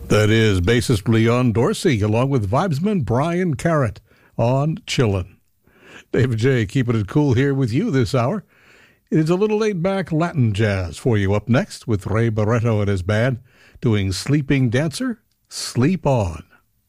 That is bassist Leon Dorsey, along with vibesman Brian Carrot on Chillin'. David J. keeping it cool here with you this hour. It is a little laid-back Latin jazz for you up next with Ray Barretto and his band doing Sleeping Dancer, Sleep On.